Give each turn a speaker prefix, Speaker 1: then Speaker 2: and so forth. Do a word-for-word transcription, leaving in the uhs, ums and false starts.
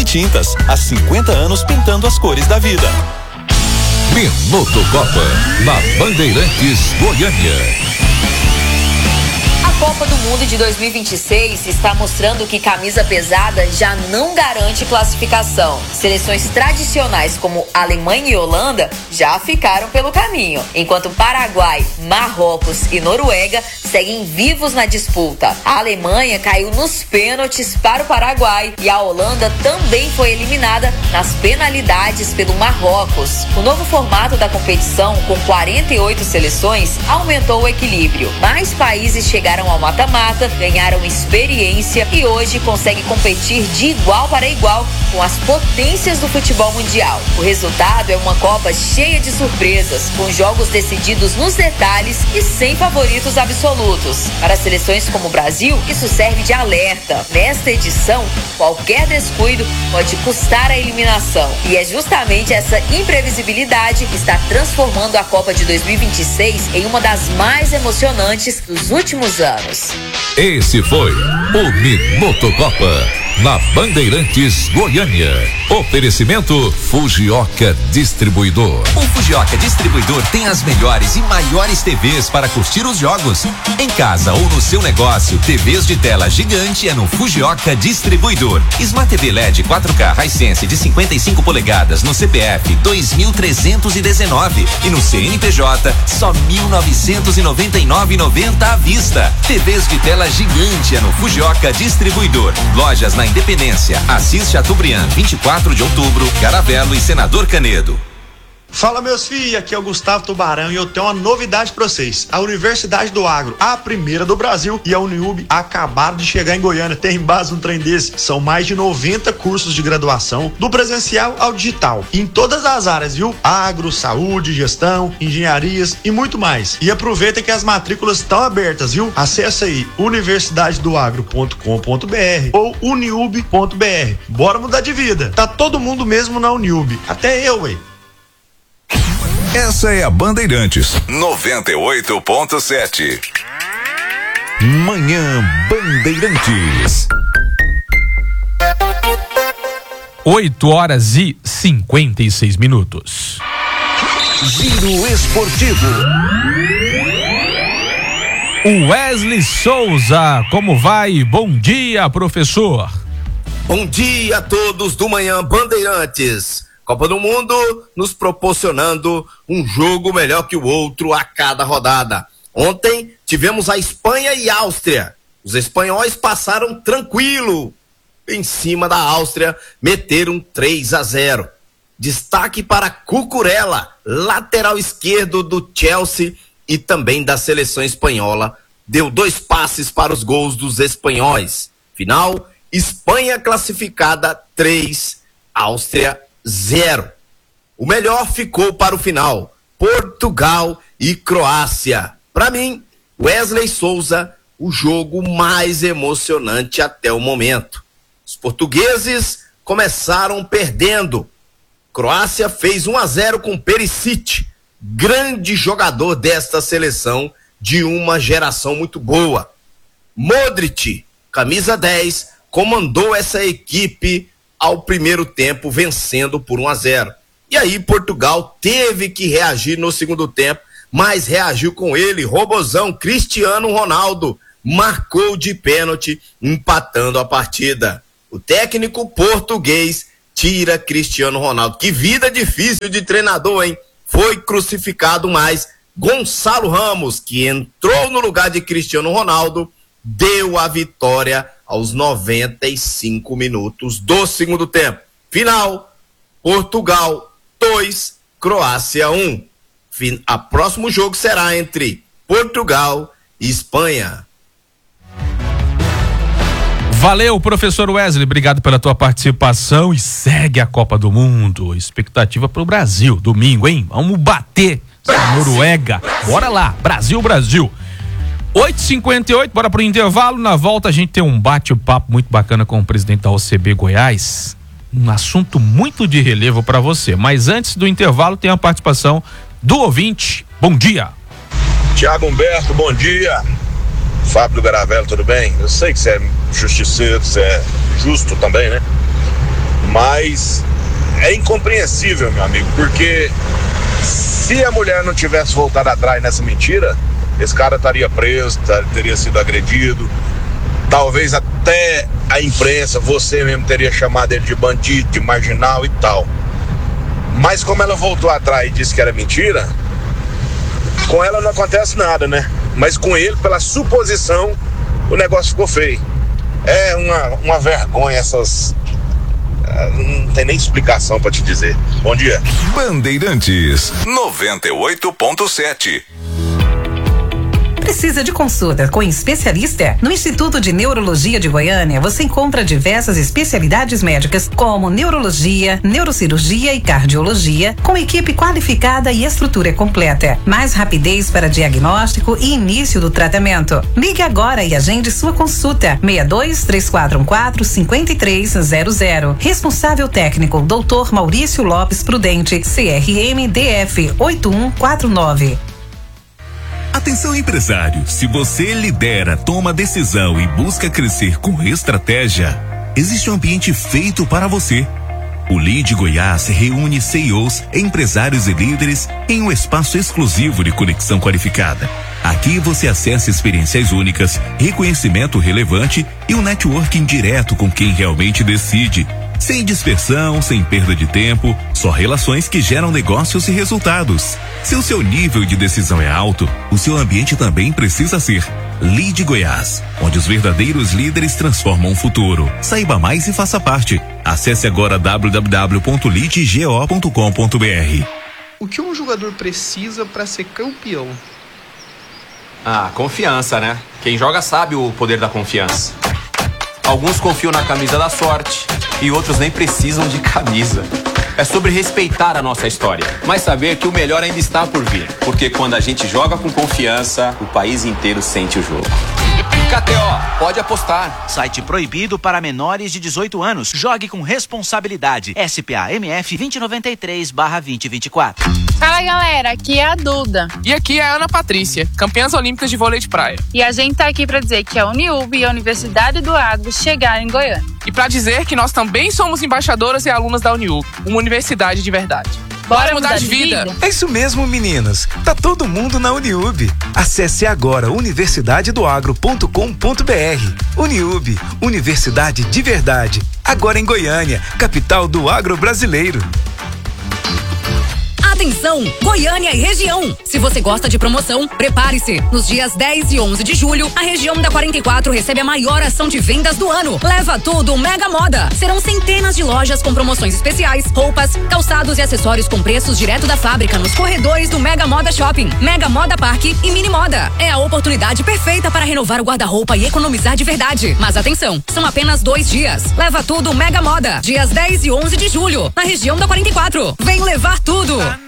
Speaker 1: Tintas, há cinquenta anos pintando as cores da vida.
Speaker 2: Minuto Copa, na Bandeirantes Goiânia.
Speaker 3: A Copa do Mundo de dois mil e vinte e seis está mostrando que camisa pesada já não garante classificação. Seleções tradicionais como Alemanha e Holanda já ficaram pelo caminho, enquanto Paraguai, Marrocos e Noruega seguem vivos na disputa. A Alemanha caiu nos pênaltis para o Paraguai e a Holanda também foi eliminada nas penalidades pelo Marrocos. O novo formato da competição, com quarenta e oito seleções, aumentou o equilíbrio. Mais países chegaram ao mata-mata, ganharam experiência e hoje conseguem competir de igual para igual com as potências do futebol mundial. O resultado é uma Copa cheia de surpresas, com jogos decididos nos detalhes e sem favoritos absolutos. Para seleções como o Brasil, isso serve de alerta. Nesta edição, qualquer descuido pode custar a eliminação. E é justamente essa imprevisibilidade que está transformando a Copa de dois mil e vinte e seis em uma das mais emocionantes dos últimos anos.
Speaker 2: Esse foi o Minuto Copa, na Bandeirantes Goiânia. Oferecimento Fujioka Distribuidor.
Speaker 4: O Fujioka Distribuidor tem as melhores e maiores T Vs para curtir os jogos. Em casa ou no seu negócio, T Vs de tela gigante é no Fujioka Distribuidor. Smart T V L E D quatro K Hisense de cinquenta e cinco polegadas no C P F dois mil trezentos e dezenove e no C N P J só mil novecentos e noventa e nove reais e noventa centavos à vista. T Vs de tela gigante é no Fujioka Distribuidor. Lojas na Independência, Assis Chateaubriand, vinte e quatro de outubro, Caravelo e Senador Canedo.
Speaker 5: Fala, meus filhos, aqui é o Gustavo Tubarão e eu tenho uma novidade pra vocês. A Universidade do Agro, a primeira do Brasil, e a Uniub acabaram de chegar em Goiânia. Tem base no trem desse. São mais de noventa cursos de graduação, do presencial ao digital, em todas as áreas, viu? Agro, saúde, gestão, engenharias e muito mais. E aproveita que as matrículas estão abertas, viu? Acesse aí universidade do agro ponto com ponto b r ou uniub ponto b r. Bora mudar de vida. Tá todo mundo mesmo na Uniub. Até eu, ué.
Speaker 2: Essa é a Bandeirantes noventa e oito ponto sete. Manhã Bandeirantes.
Speaker 6: oito horas e cinquenta e seis minutos.
Speaker 2: Giro Esportivo.
Speaker 6: O Wesley Souza, como vai? Bom dia, professor.
Speaker 7: Bom dia a todos do Manhã Bandeirantes. Copa do Mundo nos proporcionando um jogo melhor que o outro a cada rodada. Ontem tivemos a Espanha e a Áustria. Os espanhóis passaram tranquilo em cima da Áustria, meteram três a zero. Destaque para Cucurella, lateral esquerdo do Chelsea e também da seleção espanhola. Deu dois passes para os gols dos espanhóis. Final, Espanha classificada três, Áustria zero. O melhor ficou para o final, Portugal e Croácia. Para mim, Wesley Souza, o jogo mais emocionante até o momento. Os portugueses começaram perdendo. Croácia fez um a zero com Perisic, grande jogador desta seleção de uma geração muito boa. Modric, camisa dez, comandou essa equipe ao primeiro tempo, vencendo por um a zero. E aí Portugal teve que reagir no segundo tempo, mas reagiu com ele, robozão Cristiano Ronaldo, marcou de pênalti, empatando a partida. O técnico português tira Cristiano Ronaldo. Que vida difícil de treinador, hein? Foi crucificado, mas Gonçalo Ramos, que entrou no lugar de Cristiano Ronaldo, deu a vitória aos noventa e cinco minutos do segundo tempo. Final, Portugal dois, Croácia um. Fin- a próximo jogo será entre Portugal e Espanha.
Speaker 6: Valeu, professor Wesley, obrigado pela tua participação e segue a Copa do Mundo. Expectativa pro Brasil, domingo, hein? Vamos bater essa Noruega. Bora lá, Brasil, Brasil. oito e cinquenta e oito, bora pro intervalo. Na volta a gente tem um bate-papo muito bacana com o presidente da O C B Goiás. Um assunto muito de relevo para você. Mas antes do intervalo tem a participação do ouvinte. Bom dia.
Speaker 8: Tiago Humberto, bom dia. Fábio do Garavelo, tudo bem? Eu sei que você é justiceiro, você é justo também, né? Mas é incompreensível, meu amigo, porque se a mulher não tivesse voltado atrás nessa mentira, esse cara estaria preso, teria sido agredido. Talvez até a imprensa, você mesmo teria chamado ele de bandido, de marginal e tal. Mas como ela voltou atrás e disse que era mentira, com ela não acontece nada, né? Mas com ele, pela suposição, o negócio ficou feio. É uma, uma vergonha essas... Não tem nem explicação pra te dizer. Bom dia.
Speaker 2: Bandeirantes noventa e oito ponto sete.
Speaker 9: Precisa de consulta com especialista? No Instituto de Neurologia de Goiânia, você encontra diversas especialidades médicas, como neurologia, neurocirurgia e cardiologia, com equipe qualificada e estrutura completa. Mais rapidez para diagnóstico e início do tratamento. Ligue agora e agende sua consulta. seis dois, três quatro um quatro, cinco três zero zero. Responsável técnico, doutor Maurício Lopes Prudente, C R M D F oito um quatro nove.
Speaker 10: Atenção, empresário, se você lidera, toma decisão e busca crescer com estratégia, existe um ambiente feito para você. O Lead Goiás reúne C E Os, empresários e líderes em um espaço exclusivo de conexão qualificada. Aqui você acessa experiências únicas, reconhecimento relevante e um networking direto com quem realmente decide. Sem dispersão, sem perda de tempo, só relações que geram negócios e resultados. Se o seu nível de decisão é alto, o seu ambiente também precisa ser. Lead Goiás, onde os verdadeiros líderes transformam o futuro. Saiba mais e faça parte. Acesse agora w w w ponto lead go ponto com ponto b r.
Speaker 11: O que um jogador precisa para ser campeão?
Speaker 12: Ah, confiança, né? Quem joga sabe o poder da confiança. Alguns confiam na camisa da sorte e outros nem precisam de camisa. É sobre respeitar a nossa história, mas saber que o melhor ainda está por vir. Porque quando a gente joga com confiança, o país inteiro sente o jogo. K T O, pode apostar.
Speaker 13: Site proibido para menores de dezoito anos. Jogue com responsabilidade. S P A M F vinte e noventa e três barra vinte e vinte e quatro.
Speaker 14: Fala, galera, aqui é a Duda.
Speaker 15: E aqui é a Ana Patrícia, campeãs olímpicas de vôlei de praia.
Speaker 14: E a gente tá aqui para dizer que a Uniub e a Universidade do Agro chegaram em Goiânia.
Speaker 15: E para dizer que nós também somos embaixadoras e alunas da Uniub, uma universidade de verdade.
Speaker 14: Bora, Bora mudar, mudar de vida. vida!
Speaker 16: É isso mesmo, meninas. Tá todo mundo na Uniub. Acesse agora universidade do agro ponto com ponto b r. Uniub, universidade de verdade. Agora em Goiânia, capital do agro brasileiro.
Speaker 17: Atenção, Goiânia e região. Se você gosta de promoção, prepare-se. Nos dias dez e onze de julho, a região da quarenta e quatro recebe a maior ação de vendas do ano. Leva tudo Mega Moda. Serão centenas de lojas com promoções especiais, roupas, calçados e acessórios com preços direto da fábrica nos corredores do Mega Moda Shopping, Mega Moda Parque e Mini Moda. É a oportunidade perfeita para renovar o guarda-roupa e economizar de verdade. Mas atenção, são apenas dois dias. Leva tudo Mega Moda. Dias dez e onze de julho, na região da quarenta e quatro. Vem levar tudo.